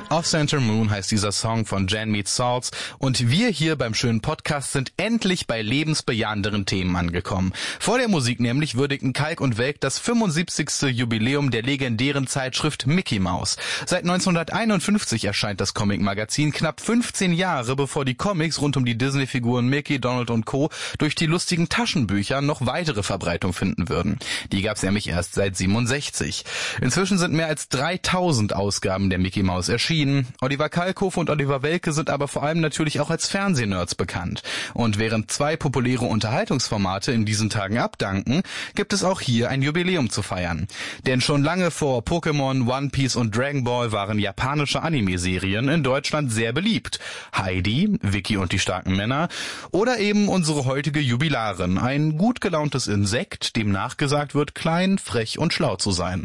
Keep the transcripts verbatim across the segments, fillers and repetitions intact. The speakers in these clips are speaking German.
Off-Center Moon heißt dieser Song von Jan Meets Salts und wir hier beim schönen Podcast sind endlich bei lebensbejahenderen Themen angekommen. Vor der Musik nämlich würdigten Kalk und Welk das fünfundsiebzigste Jubiläum der legendären Zeitschrift Mickey Mouse. Seit neunzehnhunderteinundfünfzig erscheint das Comic-Magazin, knapp fünfzehn Jahre bevor die Comics rund um die Disney-Figuren Mickey, Donald und Co. durch die lustigen Taschenbücher noch weitere Verbreitung finden würden. Die gab's nämlich erst seit siebenundsechzig. Inzwischen sind mehr als dreitausend Ausgaben der Mickey Mouse erschienen. Oliver Kalkofe und Oliver Welke sind aber vor allem natürlich auch als Fernsehnerds bekannt. Und während zwei populäre Unterhaltungsformate in diesen Tagen abdanken, gibt es auch hier ein Jubiläum zu feiern. Denn schon lange vor Pokémon, One Piece und Dragon Ball waren japanische Anime-Serien in Deutschland sehr beliebt. Heidi, Vicky und die starken Männer oder eben unsere heutige Jubilarin, ein gut gelauntes Insekt, dem nachgesagt wird, klein, frech und schlau zu sein.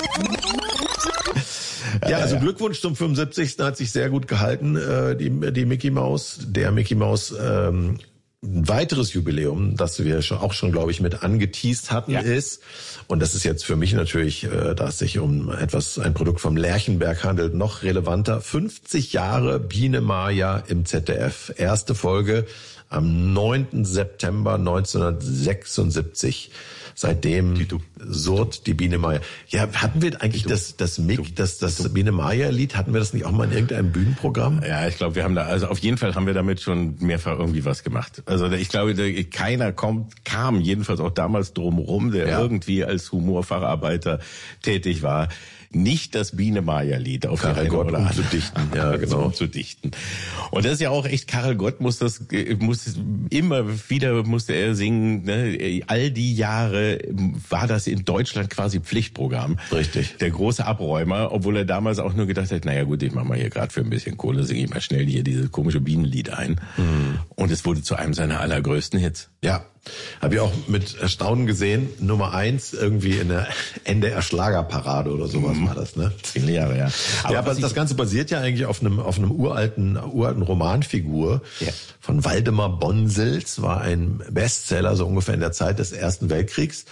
Ja, also Glückwunsch zum fünfundsiebzigsten Hat sich sehr gut gehalten, äh, die, die Mickey Mouse. Der Mickey Mouse, ähm, ein weiteres Jubiläum, das wir schon, auch schon, glaube ich, mit angeteast hatten, ja. ist, und das ist jetzt für mich natürlich, äh, da es sich um etwas, ein Produkt vom Lerchenberg handelt, noch relevanter. fünfzig Jahre Biene Maya im Z D F. Erste Folge am neunten September neunzehnhundertsechsundsiebzig. Seitdem surrt die Biene Maya. Ja, hatten wir eigentlich das das Mick, das das Biene Maya Lied, hatten wir das nicht auch mal in irgendeinem Bühnenprogramm? Ja, ich glaube, wir haben da, also auf jeden Fall haben wir damit schon mehrfach irgendwie was gemacht. Also ich glaube, keiner kommt, kam jedenfalls auch damals drum rum, der ja. irgendwie als Humorfacharbeiter tätig war, nicht das Biene-Maya-Lied auf Karel Gott oder umzudichten. Ja, genau. umzudichten. Und das ist ja auch echt, Karel Gott muss das, muss immer wieder musste er singen, ne? All die Jahre war das in Deutschland quasi Pflichtprogramm. Richtig. Der große Abräumer, obwohl er damals auch nur gedacht hat, naja gut, ich mach mal hier gerade für ein bisschen Kohle, singe ich mal schnell hier dieses komische Bienenlied ein. Mhm. Und es wurde zu einem seiner allergrößten Hits. Ja. Habe ich auch mit Erstaunen gesehen, Nummer eins irgendwie in der N D R-Schlagerparade oder sowas mhm. war das, ne? Viele Jahre, ja. Aber, ja, aber das Ganze basiert ja eigentlich auf einem auf einem uralten uralten Romanfigur ja. von Waldemar Bonsels, war ein Bestseller so ungefähr in der Zeit des Ersten Weltkriegs.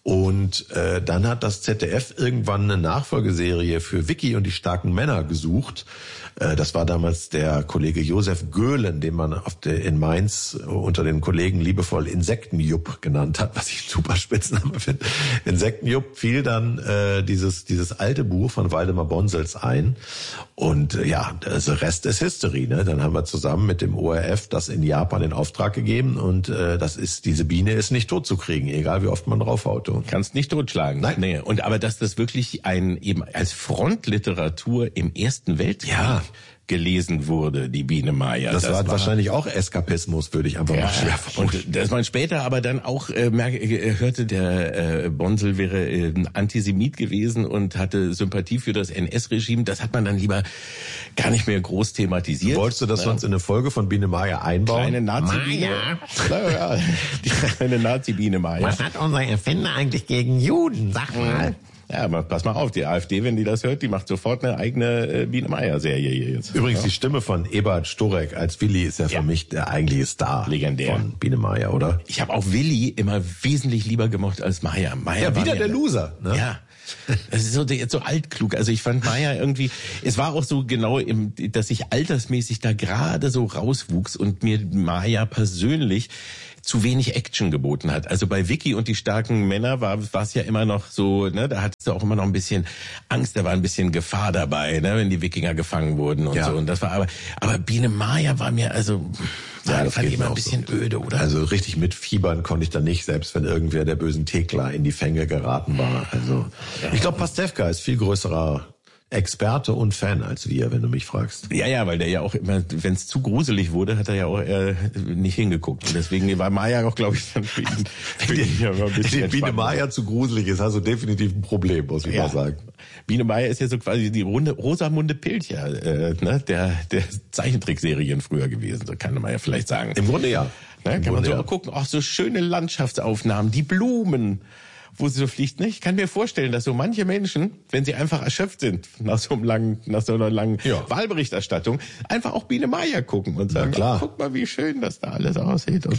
Und äh, dann hat das Z D F irgendwann eine Nachfolgeserie für Vicky und die starken Männer gesucht. Äh, das war damals der Kollege Josef Göhlen, den man auf der, in Mainz unter den Kollegen liebevoll Insektenjupp genannt hat, was ich einen super Spitzname finde. Insektenjupp fiel dann äh, dieses dieses alte Buch von Waldemar Bonsels ein. Und äh, ja, der Rest ist History. Ne? Dann haben wir zusammen mit dem O R F das in Japan in Auftrag gegeben. Und äh, das ist, diese Biene ist nicht tot zu kriegen, egal wie oft man draufhaut. Kannst nicht totschlagen. Nein. Nee. Und aber dass das wirklich ein eben als Frontliteratur im Ersten Weltkrieg ja. gelesen wurde, die Biene Maya. Das, das war, war wahrscheinlich auch Eskapismus, würde ich einfach ja, mal schwer vermuten. Und dass man später aber dann auch äh, merke, äh, hörte, der äh, Bonsel wäre äh, ein Antisemit gewesen und hatte Sympathie für das N S-Regime. Das hat man dann lieber gar nicht mehr groß thematisiert. Wolltest du das ja. sonst in eine Folge von Biene Maya einbauen? Kleine Nazi-Biene. Ja, die kleine Nazi-Biene Maya. Was hat unser Erfinder eigentlich gegen Juden? Sag mal. Ja, aber pass mal auf, die AfD, wenn die das hört, die macht sofort eine eigene äh, Biene-Meier-Serie hier jetzt. Übrigens, ja. die Stimme von Eberhard Storek als Willi ist ja für ja. mich der eigentliche Star. Legendär. Von Biene Meier, oder? Ich habe auch Willi immer wesentlich lieber gemocht als Meier. Meier ja, wieder der Loser, ne? Ja. Das ist so, so altklug. Also ich fand Meier irgendwie, es war auch so genau, im, dass ich altersmäßig da gerade so rauswuchs und mir Meier persönlich zu wenig Action geboten hat. Also bei Vicky und die starken Männer war es ja immer noch so, ne, da hattest du auch immer noch ein bisschen Angst, da war ein bisschen Gefahr dabei, ne, wenn die Wikinger gefangen wurden und ja. so. Und das war aber, aber Biene Maya war mir also, ja, das fand ich immer ein bisschen so öde, oder? Also richtig mitfiebern konnte ich da nicht, selbst wenn irgendwer der bösen Thekla in die Fänge geraten war. Also ja. ich glaube, Pastewka ist viel größerer Experte und Fan als wir, wenn du mich fragst. Ja, ja, weil der ja auch immer, wenn es zu gruselig wurde, hat er ja auch äh, nicht hingeguckt. Und deswegen war Maya auch, glaube ich, dann für ihn, für ihn ja mal ein bisschen die Biene Maya zu gruselig ist, hast du definitiv ein Problem, muss ich ja. mal sagen. Biene Maya ist ja so quasi die runde Rosamunde Pilcher, äh, ne, der der Zeichentrickserien früher gewesen, so kann man ja vielleicht sagen. Im Grunde ja. Ne, kann Grunde man so ja. auch gucken, auch so schöne Landschaftsaufnahmen, die Blumen, wo sie so fliegt. Ne? Ich kann mir vorstellen, dass so manche Menschen, wenn sie einfach erschöpft sind nach so einem langen, nach so einer langen ja. Wahlberichterstattung, einfach auch Biene Maya gucken und sagen, klar. Oh, guck mal, wie schön das da alles aussieht. Und klar. So.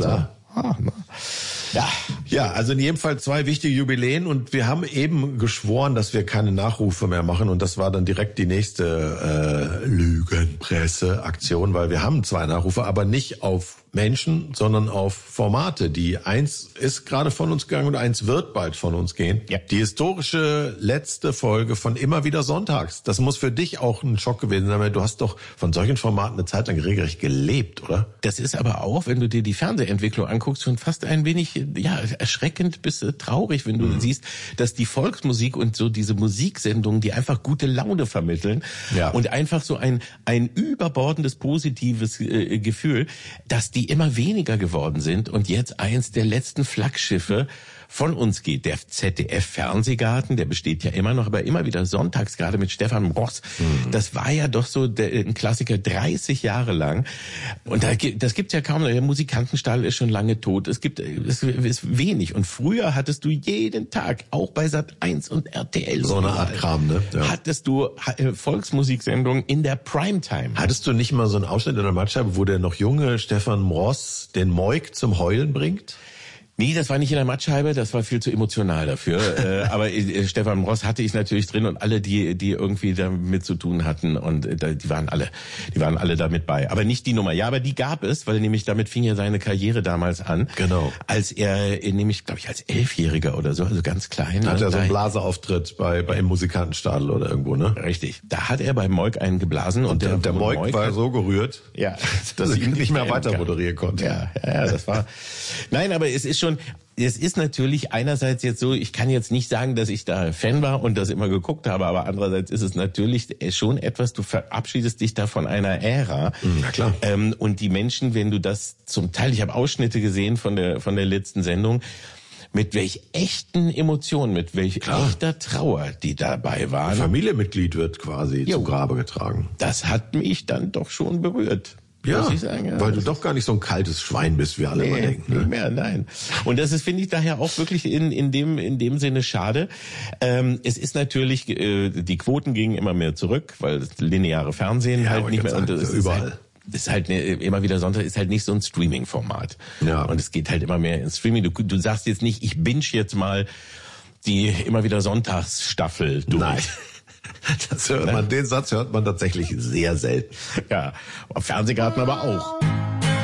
Ah, na. Ja, ja, also in jedem Fall zwei wichtige Jubiläen und wir haben eben geschworen, dass wir keine Nachrufe mehr machen und das war dann direkt die nächste äh, Lügenpresse-Aktion, weil wir haben zwei Nachrufe, aber nicht auf Menschen, sondern auf Formate. Die eins ist gerade von uns gegangen und eins wird bald von uns gehen. Ja. Die historische letzte Folge von Immer wieder sonntags. Das muss für dich auch ein Schock gewesen sein, weil du hast doch von solchen Formaten eine Zeit lang regelrecht gelebt, oder? Das ist aber auch, wenn du dir die Fernsehentwicklung anguckst, schon fast ein wenig, ja, erschreckend bis äh, traurig, wenn du mhm. siehst, dass die Volksmusik und so diese Musiksendungen, die einfach gute Laune vermitteln ja. und einfach so ein ein überbordendes positives äh, Gefühl, dass die immer weniger geworden sind und jetzt eins der letzten Flaggschiffe von uns geht. Der Z D F-Fernsehgarten, der besteht ja immer noch, aber immer wieder sonntags, gerade mit Stefan Ross. Mhm. Das war ja doch so der, ein Klassiker dreißig Jahre lang. Und da, das gibt's ja kaum. Der Musikantenstall ist schon lange tot. Es gibt es ist wenig. Und früher hattest du jeden Tag, auch bei Sat eins und R T L, so eine Art Kram, ne? Ja. Hattest du Volksmusiksendungen in der Primetime. Hattest du nicht mal so einen Ausschnitt in der Mattscheibe, wo der noch junge Stefan Ross den Moik zum Heulen bringt? Nee, das war nicht in der Mattscheibe, das war viel zu emotional dafür. äh, aber äh, Stefan Ross hatte ich natürlich drin und alle, die die irgendwie damit zu tun hatten und äh, die waren alle, die waren alle damit bei. Aber nicht die Nummer. Ja, aber die gab es, weil nämlich damit fing ja seine Karriere damals an. Genau. Als er äh, nämlich, glaube ich, als Elfjähriger oder so, also ganz klein. Da hat er so einen Blaseauftritt bei bei im Musikantenstadel oder irgendwo, ne? Richtig. Da hat er bei Moik einen geblasen und, und der, der Moik, Moik war hat, so gerührt, ja, dass ich ihn nicht mehr weiter moderieren konnte. Ja, ja, ja, das war. Nein, aber es ist schon. Es ist natürlich einerseits jetzt so, ich kann jetzt nicht sagen, dass ich da Fan war und das immer geguckt habe, aber andererseits ist es natürlich schon etwas, du verabschiedest dich da von einer Ära. Na klar. Ähm, und die Menschen, wenn du das zum Teil, ich habe Ausschnitte gesehen von der von der letzten Sendung, mit welch echten Emotionen, mit welch Klar. echter Trauer die dabei waren. Ein Familienmitglied wird quasi jo. zu Grabe getragen. Das hat mich dann doch schon berührt. Ja, ich sagen, ja, weil du doch gar nicht so ein kaltes Schwein bist, wie alle nee, immer denken. Ne? Nicht mehr, nein. Und das ist, finde ich, daher auch wirklich in in dem in dem Sinne schade. Ähm, es ist natürlich, äh, die Quoten gingen immer mehr zurück, weil das lineare Fernsehen ja, halt nicht mehr... Sagen, und das überall. Ist halt, ist halt ne, immer wieder Sonntag, ist halt nicht so ein Streaming-Format. Ja. Und es geht halt immer mehr ins Streaming. Du, du sagst jetzt nicht, ich binge jetzt mal die immer wieder Sonntagsstaffel durch. Nein. Das hört man, den Satz hört man tatsächlich sehr selten. Ja, Fernsehgarten aber auch.